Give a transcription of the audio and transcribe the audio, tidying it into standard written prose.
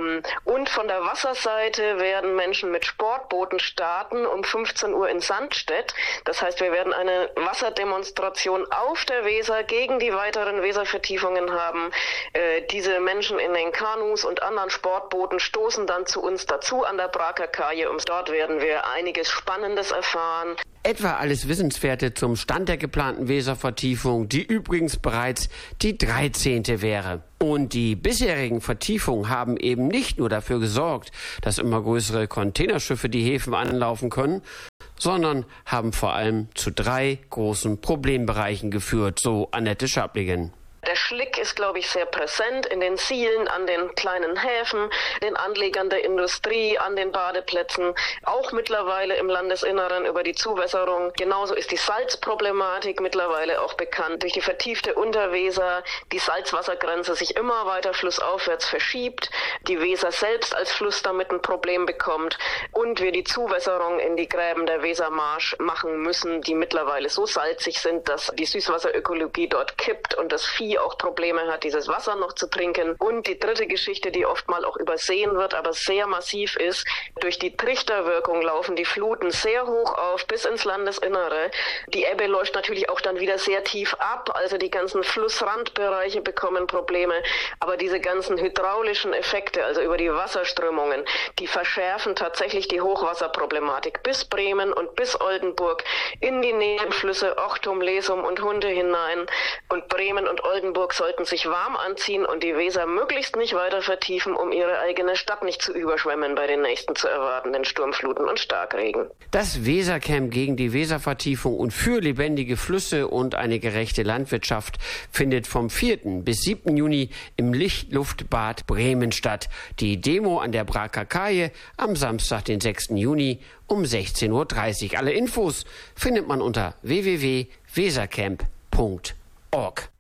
Und von der Wasserseite werden Menschen mit Sportbooten starten um 15 Uhr in Sandstedt. Das heißt, wir werden eine Wasserdemonstration auf der Weser gegen die weiteren Weservertiefungen haben. Diese Menschen in den Kanus und anderen Sportbooten stoßen dann zu uns dazu an der Braker-Kaje und dort werden wir einiges Spannendes erfahren. Etwa alles Wissenswerte zum Stand der geplanten Weservertiefung, die übrigens bereits die 13. wäre. Und die bisherigen Vertiefungen haben eben nicht nur dafür gesorgt, dass immer größere Containerschiffe die Häfen anlaufen können, sondern haben vor allem zu 3 großen Problembereichen geführt, so Annette Schablingen. Der Schlick ist, glaube ich, sehr präsent in den Zielen, an den kleinen Häfen, den Anlegern der Industrie, an den Badeplätzen, auch mittlerweile im Landesinneren über die Zuwässerung. Genauso ist die Salzproblematik mittlerweile auch bekannt. Durch die vertiefte Unterweser die Salzwassergrenze sich immer weiter flussaufwärts verschiebt, die Weser selbst als Fluss damit ein Problem bekommt und wir die Zuwässerung in die Gräben der Wesermarsch machen müssen, die mittlerweile so salzig sind, dass die Süßwasserökologie dort kippt und das Vieh auch Probleme hat, dieses Wasser noch zu trinken. Und die dritte Geschichte, die oftmal auch übersehen wird, aber sehr massiv ist, durch die Trichterwirkung laufen die Fluten sehr hoch auf bis ins Landesinnere. Die Ebbe läuft natürlich auch dann wieder sehr tief ab, also die ganzen Flussrandbereiche bekommen Probleme, aber diese ganzen hydraulischen Effekte, also über die Wasserströmungen, die verschärfen tatsächlich die Hochwasserproblematik bis Bremen und bis Oldenburg in die Nebenflüsse Ochtum, Lesum und Hunte hinein. Und Bremen und Oldenburg sollten sich warm anziehen und die Weser möglichst nicht weiter vertiefen, um ihre eigene Stadt nicht zu überschwemmen bei den nächsten zu erwartenden Sturmfluten und Starkregen. Das Wesercamp gegen die Weservertiefung und für lebendige Flüsse und eine gerechte Landwirtschaft findet vom 4. bis 7. Juni im Lichtluftbad Bremen statt. Die Demo an der Braker-Kaje am Samstag, den 6. Juni um 16:30 Uhr. Alle Infos findet man unter www.wesercamp.org.